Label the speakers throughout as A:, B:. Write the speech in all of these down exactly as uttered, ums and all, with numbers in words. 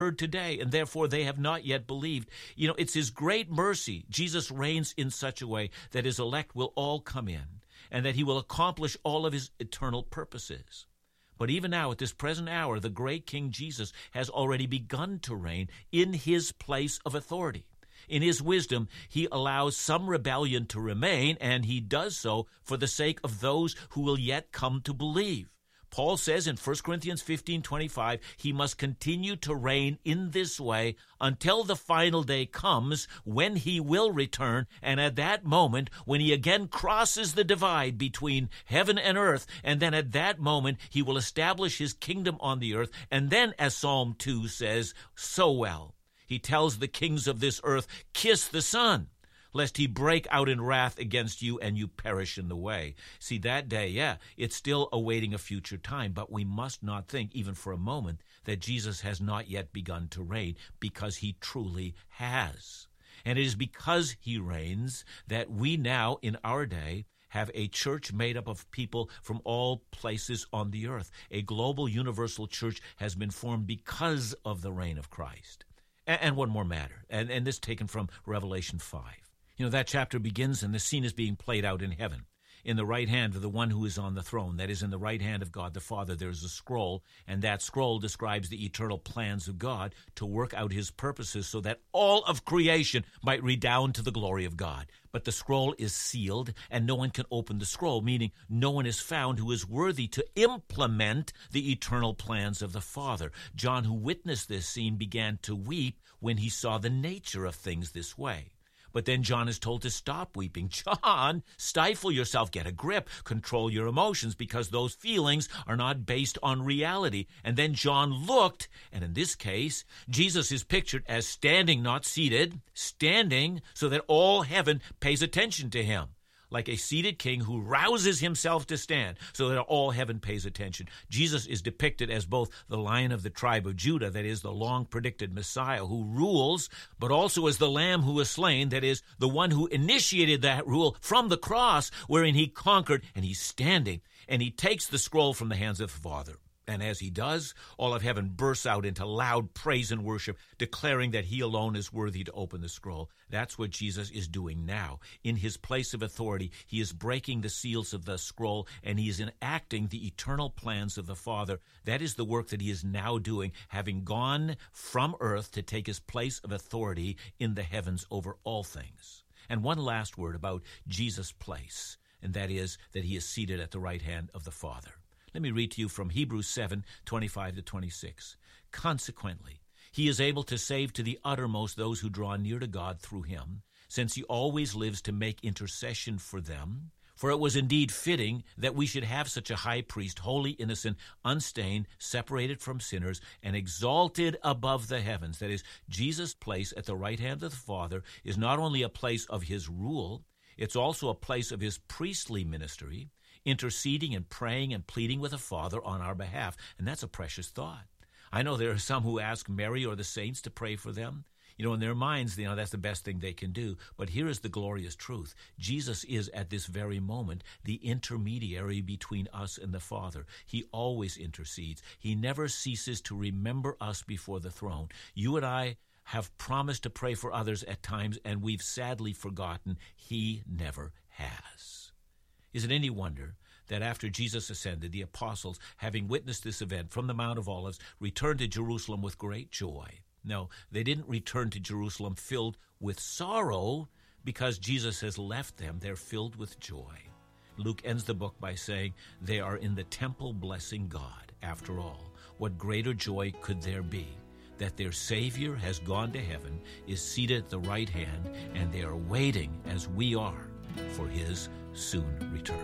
A: heard today, and therefore they have not yet believed. You know, it's his great mercy. Jesus reigns in such a way that his elect will all come in, and that he will accomplish all of his eternal purposes. But even now, at this present hour, the great King Jesus has already begun to reign in his place of authority. In his wisdom, he allows some rebellion to remain, and he does so for the sake of those who will yet come to believe. Paul says in First Corinthians fifteen twenty-five, he must continue to reign in this way until the final day comes when he will return, and at that moment, when he again crosses the divide between heaven and earth, and then at that moment, he will establish his kingdom on the earth, and then, as Psalm two says so well, he tells the kings of this earth, kiss the Son, lest he break out in wrath against you and you perish in the way. See, that day, yeah, it's still awaiting a future time, but we must not think, even for a moment, that Jesus has not yet begun to reign, because he truly has. And it is because he reigns that we now, in our day, have a church made up of people from all places on the earth. A global universal church has been formed because of the reign of Christ. And one more matter, and, and this taken from Revelation five. You know, that chapter begins and the scene is being played out in heaven. In the right hand of the one who is on the throne, that is, in the right hand of God the Father, there is a scroll, and that scroll describes the eternal plans of God to work out his purposes so that all of creation might redound to the glory of God. But the scroll is sealed, and no one can open the scroll, meaning no one is found who is worthy to implement the eternal plans of the Father. John, who witnessed this scene, began to weep when he saw the nature of things this way. But then John is told to stop weeping. John, stifle yourself, get a grip, control your emotions, because those feelings are not based on reality. And then John looked, and in this case, Jesus is pictured as standing, not seated, standing so that all heaven pays attention to him, like a seated king who rouses himself to stand so that all heaven pays attention. Jesus is depicted as both the Lion of the tribe of Judah, that is, the long-predicted Messiah who rules, but also as the Lamb who was slain, that is, the one who initiated that rule from the cross, wherein he conquered, and he's standing, and he takes the scroll from the hands of the Father. And as he does, all of heaven bursts out into loud praise and worship, declaring that he alone is worthy to open the scroll. That's what Jesus is doing now. In his place of authority, he is breaking the seals of the scroll, and he is enacting the eternal plans of the Father. That is the work that he is now doing, having gone from earth to take his place of authority in the heavens over all things. And one last word about Jesus' place, and that is that he is seated at the right hand of the Father. Let me read to you from Hebrews seven, twenty-five to twenty-six. Consequently, he is able to save to the uttermost those who draw near to God through him, since he always lives to make intercession for them. For it was indeed fitting that we should have such a high priest, holy, innocent, unstained, separated from sinners, and exalted above the heavens. That is, Jesus' place at the right hand of the Father is not only a place of his rule, it's also a place of his priestly ministry, interceding and praying and pleading with the Father on our behalf. And that's a precious thought. I know there are some who ask Mary or the saints to pray for them. You know, in their minds, you know, that's the best thing they can do. But here is the glorious truth. Jesus is at this very moment the intermediary between us and the Father. He always intercedes. He never ceases to remember us before the throne. You and I have promised to pray for others at times, and we've sadly forgotten. He never has. Is it any wonder that after Jesus ascended, the apostles, having witnessed this event from the Mount of Olives, returned to Jerusalem with great joy? No, they didn't return to Jerusalem filled with sorrow because Jesus has left them. They're filled with joy. Luke ends the book by saying they are in the temple blessing God. After all, what greater joy could there be that their Savior has gone to heaven, is seated at the right hand, and they are waiting, as we are, for his soon return.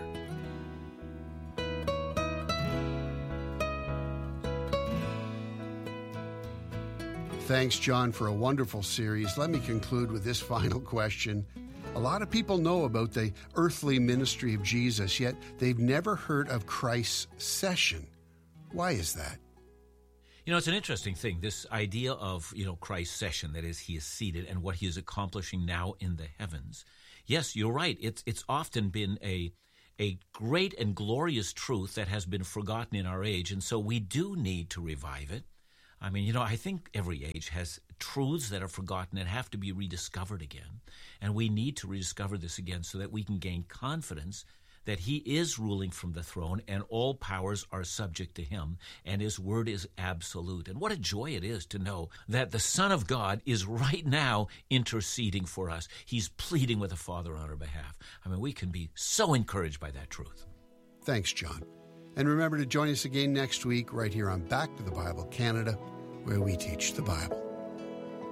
B: Thanks, John, for a wonderful series. Let me conclude with this final question. A lot of people know about the earthly ministry of Jesus, yet they've never heard of Christ's session. Why is that?
A: You know, it's an interesting thing, this idea of, you know, Christ's session, that is, he is seated and what he is accomplishing now in the heavens. Yes, you're right. It's it's often been a a great and glorious truth that has been forgotten in our age, and so we do need to revive it. I mean, you know, I think every age has truths that are forgotten and have to be rediscovered again. And we need to rediscover this again so that we can gain confidence that he is ruling from the throne and all powers are subject to him and his word is absolute. And what a joy it is to know that the Son of God is right now interceding for us. He's pleading with the Father on our behalf. I mean, we can be so encouraged by that truth.
B: Thanks, John. And remember to join us again next week right here on Back to the Bible Canada, where we teach the Bible.